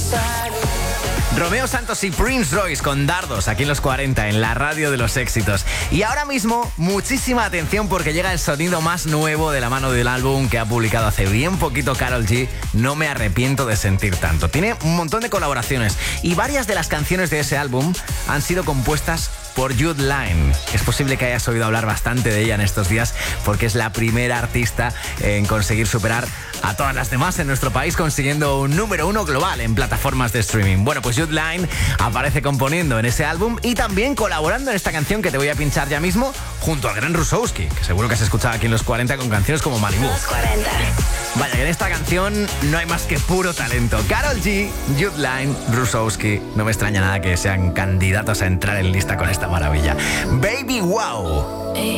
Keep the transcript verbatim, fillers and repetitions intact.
Romeo Santos y Prince Royce con Dardos aquí en los cuarenta, en la radio de los éxitos. Y ahora mismo, muchísima atención porque llega el sonido más nuevo de la mano del álbum que ha publicado hace bien poquito Karol G, No me arrepiento de sentir tanto. Tiene un montón de colaboraciones y varias de las canciones de ese álbum han sido compuestas por Jude Line. Es posible que hayas oído hablar bastante de ella en estos días porque es la primera artista en conseguir superar a todas las demás en nuestro país, consiguiendo un número uno global en plataformas de streaming. Bueno, pues Jude Line aparece componiendo en ese álbum y también colaborando en esta canción que te voy a pinchar ya mismo junto al gran Rusowski, que seguro que has escuchado aquí en los cuarenta con canciones como Malibu. Los cuarenta. Vaya, que en esta canción no hay más que puro talento. Karol G, Jude Line, Rusowski. No me extraña nada que sean candidatos a entrar en lista con esta maravilla. Baby Wow.